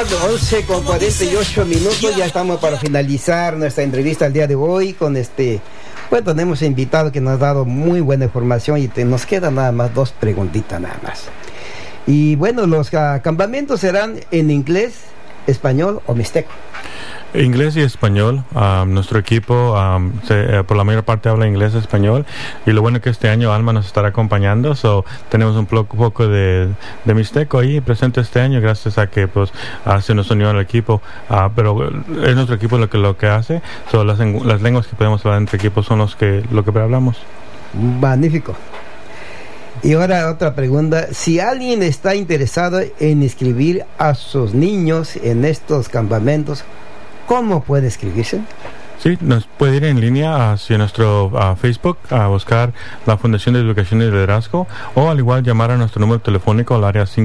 las 11:48. Ya estamos para finalizar nuestra entrevista el día de hoy con pues tenemos invitado que nos ha dado muy buena información y nos quedan nada más 2 preguntitas nada más. Y bueno, los campamentos serán en inglés, español o mixteco. Inglés y español. Nuestro equipo por la mayor parte habla inglés y español, y lo bueno es que este año Alma nos estará acompañando, tenemos un poco de mixteco ahí presente este año, gracias a que pues se nos unió al equipo, pero es nuestro equipo lo que hace, las lenguas que podemos hablar entre equipos son lo que hablamos. Magnífico. Y ahora otra pregunta: si alguien está interesado en inscribir a sus niños en estos campamentos, ¿cómo puede inscribirse? Sí, nos puede ir en línea hacia nuestro Facebook a buscar la Fundación de Educación y Liderazgo, o al igual llamar a nuestro número telefónico al área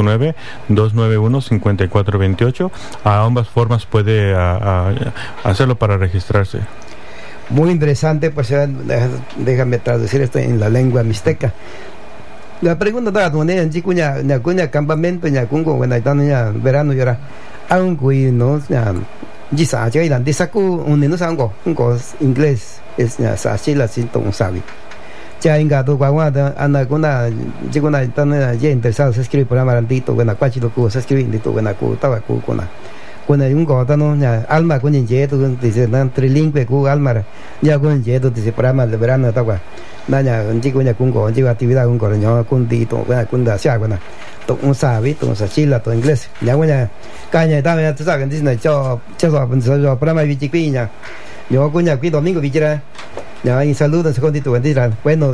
559-291-5428. A ambas formas puede hacerlo para registrarse. Muy interesante, pues déjame traducir esto en la lengua mixteca. La pregunta está en chicuña campamento ña kungo bueno ña verano llora aún no Gisa, yo irán de saco un no sango, inglés, es ya sachila sin ton sabi. Ya inga do guaguada, anda con una, llegó una tan ya interesado, se escribe por amarantito, buena cuachi lo que se escribe, dito buena cu, estaba cu con un gota no, ya alma con el yeto, dice, dan trilingüe cu alma, ya con el yeto, dice, por amar de verano, estaba, nada, un chico ya con actividad con coreño, con dito, buena cunda, se haga, un sabi, un sachila, todo inglés, ya buena. Caña también tú sabes dicen yo programa vichiquiña yo cuña aquí domingo vichira ya un saludo en segundito bendiga. Bueno,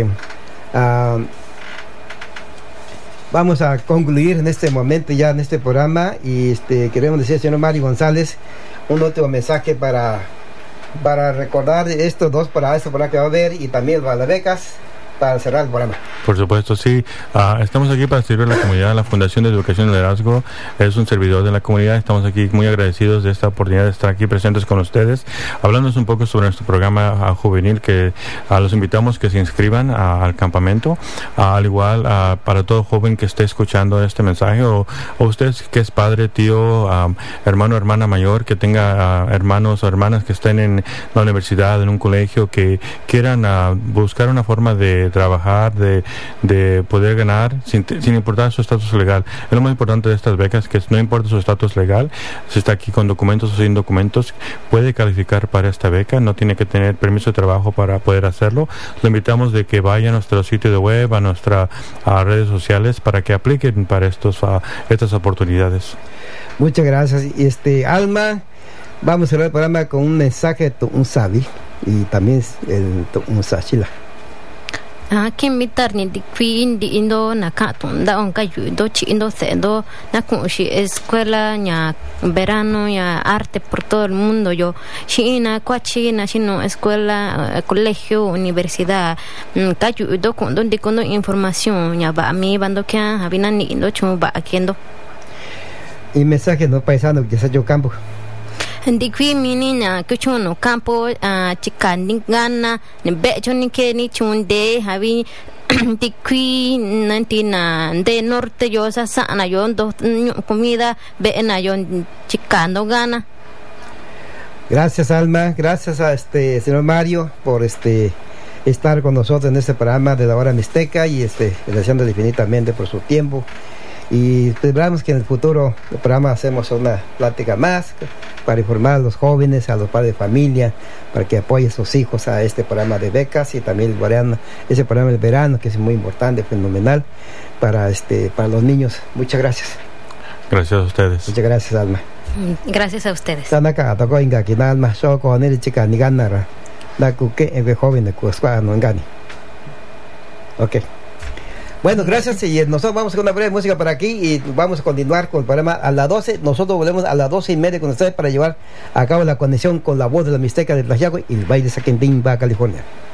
vamos a concluir en este momento ya en este programa y queremos decir al señor Mario González un último mensaje para recordar estos dos para que va a haber, y también para las becas, para cerrar el programa. Por supuesto, sí. Estamos aquí para servir a la comunidad. La Fundación de Educación y Liderazgo es un servidor de la comunidad. Estamos aquí muy agradecidos de esta oportunidad de estar aquí presentes con ustedes, hablándonos un poco sobre nuestro programa juvenil, que los invitamos que se inscriban al campamento. Al igual, para todo joven que esté escuchando este mensaje, o usted que es padre, tío, hermano o hermana mayor, que tenga hermanos o hermanas que estén en la universidad, en un colegio, que quieran buscar una forma de trabajar, de poder ganar sin importar su estatus legal. Es lo más importante de estas becas, que no importa su estatus legal, si está aquí con documentos o sin documentos, puede calificar para esta beca, no tiene que tener permiso de trabajo para poder hacerlo. Lo invitamos de que vaya a nuestro sitio de web, a nuestras redes sociales, para que apliquen para estas oportunidades. Muchas gracias. Alma, vamos a cerrar el programa con un mensaje de un sabi y también un sachila. Que invitar ni di queen di indo na katunda on kayudo chindo sendo na kunshi escuela nya verano ya arte por todo el mundo. Yo china cuachina chino escuela colegio universidad kayudo con donde con información ya va mi bando que habina ni indo chumo va haciendo. Y mensaje no paisano que se yo campo. Di qui minina que chuno campo chikandingana ne becho ni que ni chunde habi di qui nantina de norte yo sana yo do comida bena yo chicando gana. Gracias, Alma, gracias a señor Mario por estar con nosotros en este programa de la hora mixteca, y agradeciéndole infinitamente por su tiempo. Y esperamos que en el futuro del programa hacemos una plática más para informar a los jóvenes, a los padres de familia, para que apoyen a sus hijos a este programa de becas, y también ese programa del verano, que es muy importante, fenomenal para los niños. Muchas gracias. Gracias a ustedes. Muchas gracias, Alma. Gracias a ustedes. Okay. Bueno, gracias, y nosotros vamos con una breve música por aquí y vamos a continuar con el programa a las 12. Nosotros volvemos a las 12:30 con ustedes para llevar a cabo la conexión con la voz de la Mixteca de Tlaxiaco y el baile Saquentín, Baja California.